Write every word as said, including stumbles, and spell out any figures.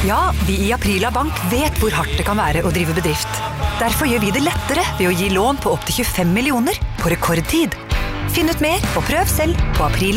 Ja, vi i Aprila Bank vet hvor hardt det kan være å drive bedrift. Derfor gjør vi det lettere ved å gi lån på opp til tjuefem millioner på rekordtid. Finn ut mer og prøv selv på aprila.